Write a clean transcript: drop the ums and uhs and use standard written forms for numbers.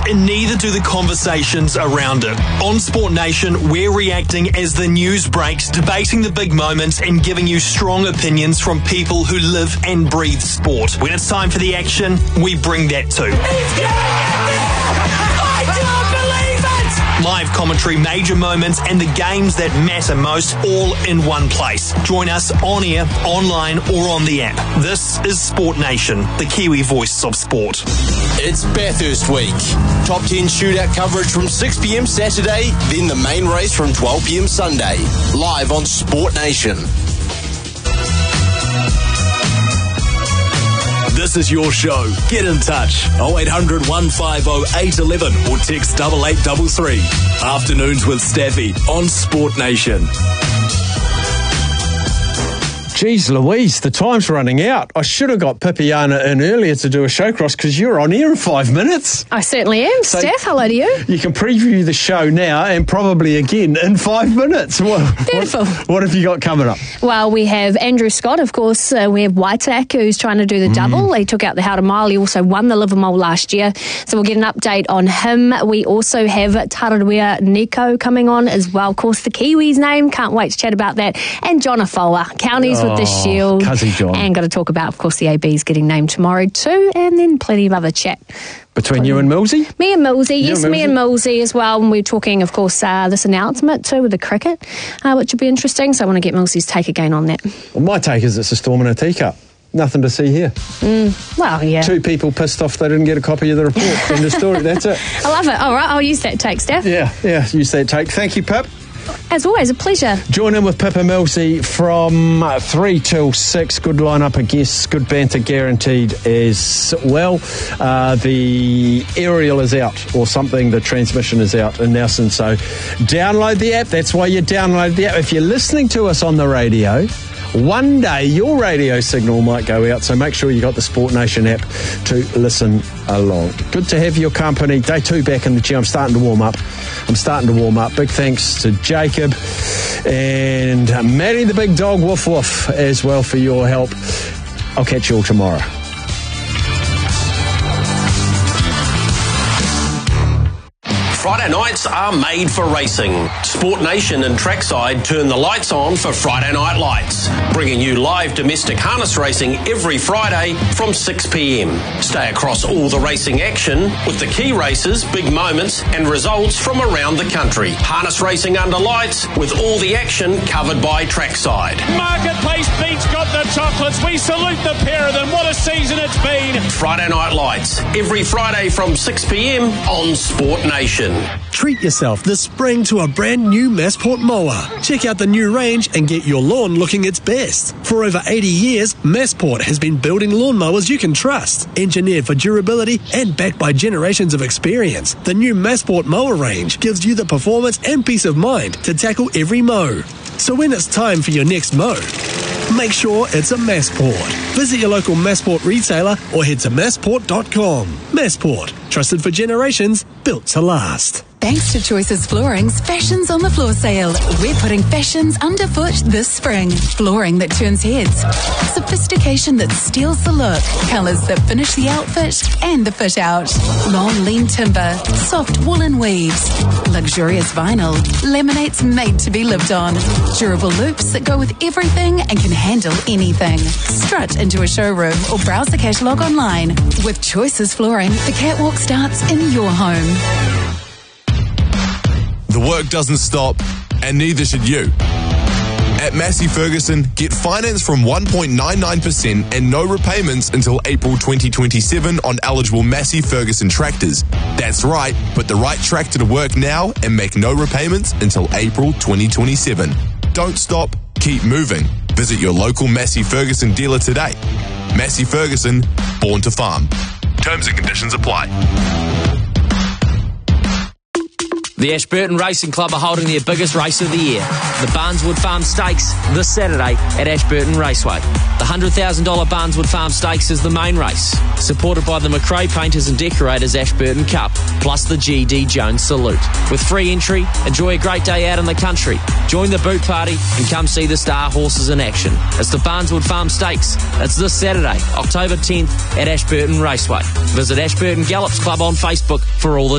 and neither do the conversations around it. On Sport Nation, we're reacting as the news breaks, debating the big moments and giving you strong opinions from people who live and breathe sport. When it's time for the action, we bring that too. I don't believe it! Live commentary, major moments and the games that matter most, all in one place. Join us on air, online or on the app. This is Sport Nation, the Kiwi voice of sport. It's Bathurst week. Top 10 shootout coverage from 6pm Saturday, then the main race from 12pm Sunday. Live on Sport Nation. This is your show. Get in touch. 0800 150 811 or text 8833. Afternoons with Staffy on Sport Nation. Geez Louise, the time's running out. I should have got Pipiana in earlier to do a showcross because you're on air in 5 minutes. I certainly am. So Steph, hello to you. You can preview the show now and probably again in 5 minutes. Beautiful. What have you got coming up? Well, we have Andrew Scott, of course. We have Waitak, who's trying to do the double. He took out the Howder Mile. He also won the Livermore last year. So we'll get an update on him. We also have Tararuia Nico coming on as well. Of course, the Kiwis name. Can't wait to chat about that. And John Afoa, Counties with the Shield. Cuzzy John. And got to talk about, of course, the ABs getting named tomorrow too. And then plenty of other chat. Between you and Millsy? Me and Millsy, yes, and me and Millsy as well. And we're talking, of course, this announcement too with the cricket, which will be interesting. So I want to get Millsy's take again on that. Well, my take is it's a storm in a teacup. Nothing to see here. Well, yeah. 2 people pissed off they didn't get a copy of the report. End of story, that's it. I love it. All right, I'll use that take, Steph. Yeah, use that take. Thank you, Pip. As always, a pleasure. Join in with Pip and Millsy from 3 till 6. Good lineup of guests, good banter guaranteed as well. The aerial is out or something, the transmission is out in Nelson, so download the app. That's why you download the app. If you're listening to us on the radio, one day your radio signal might go out, so make sure you got the Sport Nation app to listen along. Good to have your company. Day 2 back in the gym. I'm starting to warm up. Big thanks to Jacob and Matty the big dog, woof woof, as well for your help. I'll catch you all tomorrow. Friday nights are made for racing. Sport Nation and Trackside turn the lights on for Friday Night Lights, bringing you live domestic harness racing every Friday from 6pm. Stay across all the racing action with the key races, big moments and results from around the country. Harness racing under lights with all the action covered by Trackside. Marketplace Beach got the chocolates. We salute the pair of them. What a season it's been. Friday Night Lights, every Friday from 6pm on Sport Nation. Treat yourself this spring to a brand new Massport mower. Check out the new range and get your lawn looking its best. For over 80 years, Massport has been building lawnmowers you can trust. Engineered for durability and backed by generations of experience, the new Massport mower range gives you the performance and peace of mind to tackle every mow. So when it's time for your next mow, make sure it's a Massport. Visit your local Massport retailer or head to massport.com. Massport, trusted for generations, built to last. Thanks to Choices Flooring's Fashions on the Floor sale, we're putting fashions underfoot this spring. Flooring that turns heads, sophistication that steals the look, colours that finish the outfit and the fit out. Long lean timber, soft woolen weaves, luxurious vinyl, laminates made to be lived on, durable loops that go with everything and can handle anything. Strut into a showroom or browse the catalogue online. With Choices Flooring, the catwalk starts in your home. The work doesn't stop, and neither should you. At Massey Ferguson, get finance from 1.99% and no repayments until April 2027 on eligible Massey Ferguson tractors. That's right, put the right tractor to work now and make no repayments until April 2027. Don't stop, keep moving. Visit your local Massey Ferguson dealer today. Massey Ferguson, born to farm. Terms and conditions apply. The Ashburton Racing Club are holding their biggest race of the year, the Barneswood Farm Stakes, this Saturday at Ashburton Raceway. The $100,000 Barneswood Farm Stakes is the main race, supported by the McRae Painters and Decorators Ashburton Cup, plus the G.D. Jones Salute. With free entry, enjoy a great day out in the country. Join the boot party and come see the star horses in action. It's the Barneswood Farm Stakes. It's this Saturday, October 10th at Ashburton Raceway. Visit Ashburton Gallops Club on Facebook for all the